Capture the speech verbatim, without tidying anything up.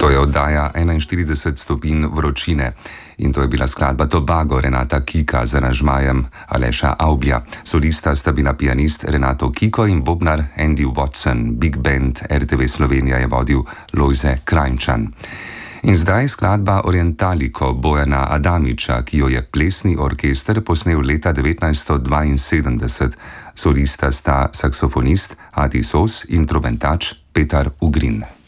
To je oddaja enainštirideset stopinj vročine in to je bila skladba Tobago Renata Kika z aranžmajem Aleša Avblja. Solista sta bila pianist Renato Kiko in bobnar Andy Watson. Big Band R T V Slovenija je vodil Lojze Krajnčan. In zdaj skladba Orientaliko Bojana Adamiča, ki jo je plesni orkester posnel leta devetnajststo dvainsedemdeset. Solista sta saksofonist Adi Sos in trobentač Petar Ugrin.